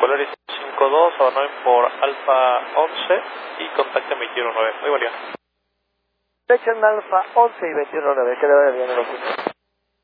Polaris 52, abandonen por Alfa 11 y contacten 219. Muy buen día. Derecha en Alfa 11 y 219, que le vaya bien el oculto.